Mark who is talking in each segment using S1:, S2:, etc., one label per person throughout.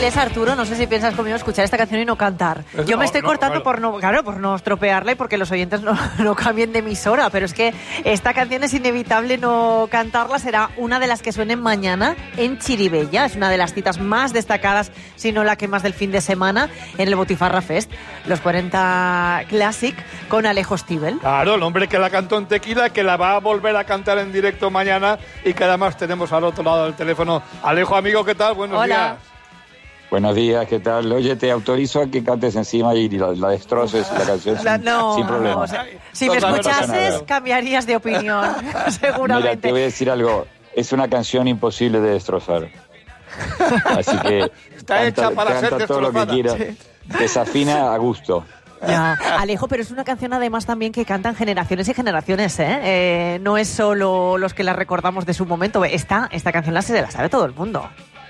S1: es, Arturo, no sé si piensas conmigo escuchar esta canción y no cantar. Yo me estoy cortando por no estropearla y porque los oyentes no cambien de emisora, pero es que esta canción es inevitable no cantarla, será una de las que suenen mañana en Chirivella, es una de las citas más destacadas, si no la que más del fin de semana, en el Botifarra Fest, los 40 Classic con Alejo Stivel.
S2: Claro, el hombre que la cantó en Tequila, que la va a volver a cantar en directo mañana y que además tenemos al otro lado del teléfono. Alejo, amigo, ¿qué tal? Buenos días.
S3: Buenos días, ¿qué tal? Oye, te autorizo a que cantes encima y la destroces la canción sin problema.
S1: O sea, si me escuchases, cambiarías de opinión, seguramente.
S3: Mira, te voy a decir algo. Es una canción imposible de destrozar. Así que
S2: está hecha para ser
S3: canta todo lo que quieras.
S1: Sí.
S3: Desafina a gusto.
S1: Ya. Alejo, pero es una canción además también que cantan generaciones y generaciones, ¿eh? No es solo los que la recordamos de su momento. Esta canción se la sabe todo el mundo.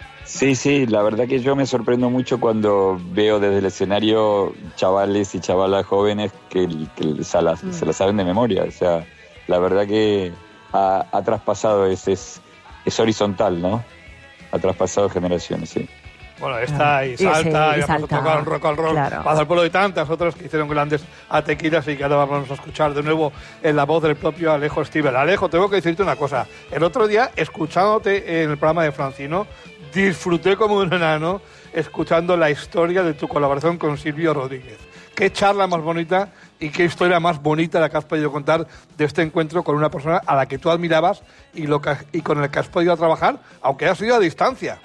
S3: Sí, la verdad que yo me sorprendo mucho cuando veo desde el escenario chavales y chavalas jóvenes que se la saben de memoria. O sea, la verdad que ha traspasado, es horizontal, ¿no? Ha traspasado generaciones, sí.
S2: Bueno, esta y Salta, y vamos a tocar un rock and roll,
S1: claro.
S2: Paz al pueblo y tantas otras que hicieron grandes a Tequilas y que ahora vamos a escuchar de nuevo en la voz del propio Alejo Stivel. Alejo, tengo que decirte una cosa. El otro día, escuchándote en el programa de Francino, disfruté como un enano escuchando la historia de tu colaboración con Silvio Rodríguez. Qué charla más bonita y qué historia más bonita la que has podido contar de este encuentro con una persona a la que tú admirabas y con el que has podido trabajar, aunque haya sido a distancia.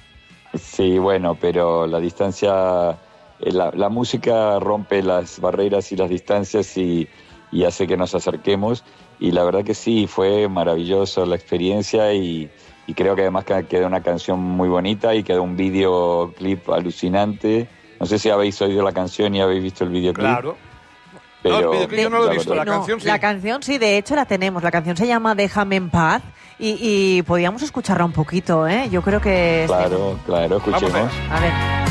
S3: Sí, bueno, pero la distancia, la música rompe las barreras y las distancias y hace que nos acerquemos. Y la verdad que sí, fue maravilloso la experiencia y creo que además quedó una canción muy bonita y quedó un videoclip alucinante. No sé si habéis oído la canción y habéis visto el videoclip.
S2: Claro.
S3: Pero,
S2: no, el videoclip yo no lo he visto, la canción sí.
S1: La canción sí, de hecho la tenemos. La canción se llama Déjame en paz y podíamos escucharla un poquito, ¿eh? Yo creo que...
S3: Claro, escuchemos.
S1: A ver.